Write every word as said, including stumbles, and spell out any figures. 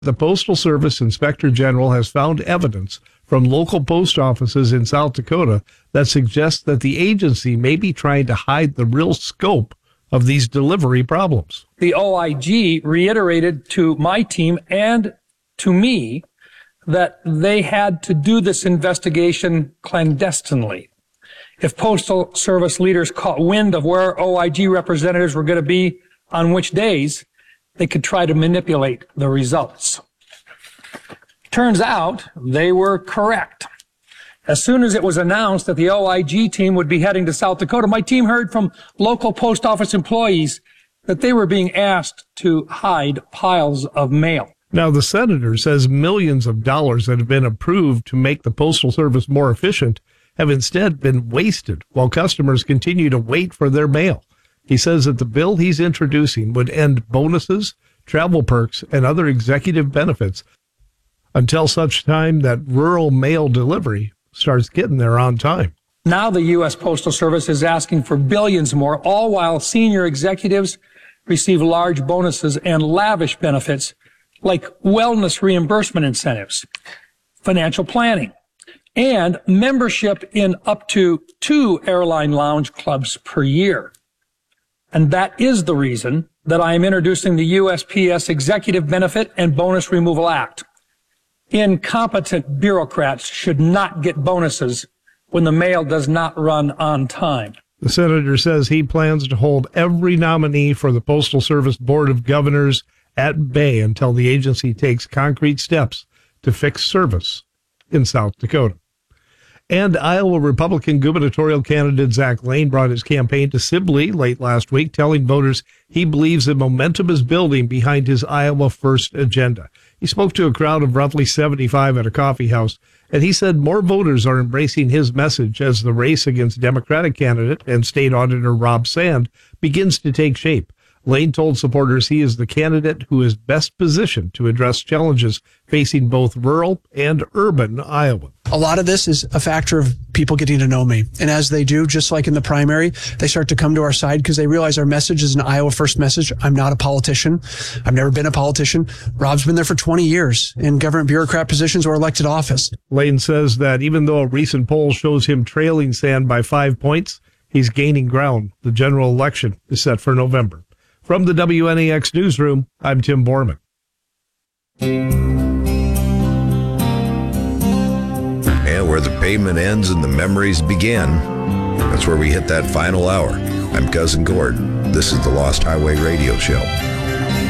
The Postal Service Inspector General has found evidence from local post offices in South Dakota that suggests that the agency may be trying to hide the real scope of these delivery problems. The O I G reiterated to my team and to me that they had to do this investigation clandestinely. If Postal Service leaders caught wind of where O I G representatives were going to be on which days, they could try to manipulate the results. Turns out they were correct. As soon as it was announced that the O I G team would be heading to South Dakota, my team heard from local post office employees that they were being asked to hide piles of mail. Now, the senator says millions of dollars that have been approved to make the Postal Service more efficient have instead been wasted while customers continue to wait for their mail. He says that the bill he's introducing would end bonuses, travel perks, and other executive benefits until such time that rural mail delivery starts getting there on time. Now the U S Postal Service is asking for billions more, all while senior executives receive large bonuses and lavish benefits like wellness reimbursement incentives, financial planning, and membership in up to two airline lounge clubs per year. And that is the reason that I am introducing the U S P S Executive Benefit and Bonus Removal Act. Incompetent bureaucrats should not get bonuses when the mail does not run on time. The senator says he plans to hold every nominee for the Postal Service Board of Governors at bay until the agency takes concrete steps to fix service in South Dakota. And Iowa Republican gubernatorial candidate Zach Lane brought his campaign to Sibley late last week, telling voters he believes that momentum is building behind his Iowa First agenda. He spoke to a crowd of roughly seventy-five at a coffee house, and he said more voters are embracing his message as the race against Democratic candidate and state auditor Rob Sand begins to take shape. Lane told supporters he is the candidate who is best positioned to address challenges facing both rural and urban Iowa. A lot of this is a factor of people getting to know me. And as they do, just like in the primary, they start to come to our side because they realize our message is an Iowa First message. I'm not a politician. I've never been a politician. Rob's been there for twenty years in government bureaucrat positions or elected office. Lane says that even though a recent poll shows him trailing Sand by five points, he's gaining ground. The general election is set for November. From the W N A X newsroom, I'm Tim Borman. And where the pavement ends and the memories begin, that's where we hit that final hour. I'm Cousin Gord. This is the Lost Highway Radio Show.